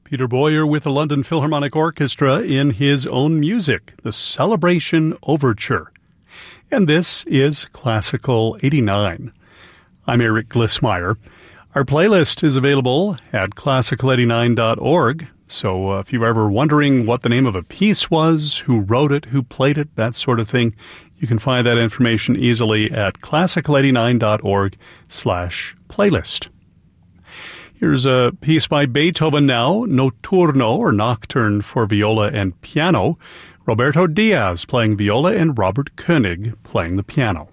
Peter Boyer with the London Philharmonic Orchestra in his own music, the Celebration Overture. And this is Classical 89. I'm Eric Glissmeyer. Our playlist is available at classical89.org. So if you're ever wondering what the name of a piece was, who wrote it, who played it, that sort of thing, you can find that information easily at classical89.org/playlist. Here's a piece by Beethoven now, Notturno, or Nocturne for viola and piano. Roberto Diaz playing viola and Robert Koenig playing the piano.